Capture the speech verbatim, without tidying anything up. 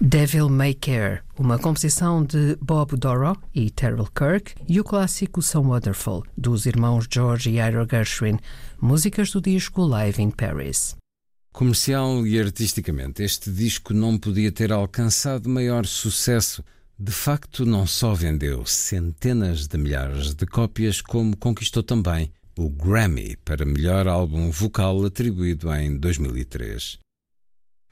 Devil May Care, uma composição de Bob Dorough e Terrell Kirk, e o clássico So Wonderful, dos irmãos George e Ira Gershwin, músicas do disco Live in Paris. Comercial e artisticamente, este disco não podia ter alcançado maior sucesso. De facto, não só vendeu centenas de milhares de cópias, como conquistou também o Grammy para melhor álbum vocal, atribuído em dois mil e três.